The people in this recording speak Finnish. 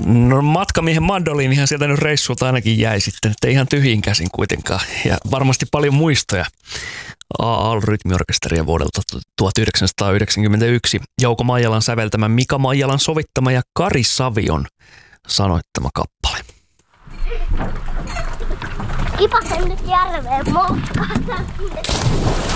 No matkamiehen mandoliinihan sieltä nyt reissulta ainakin jäi sitten, että ihan tyhjin käsin kuitenkaan. Ja varmasti paljon muistoja AAL-rytmiorkesteria vuodelta 1991. Jouko Maijalan säveltämä, Mika Maijalan sovittama ja Kari Savion sanoittama kappale. Kipasen nyt järveen, mouskahtaa sinne.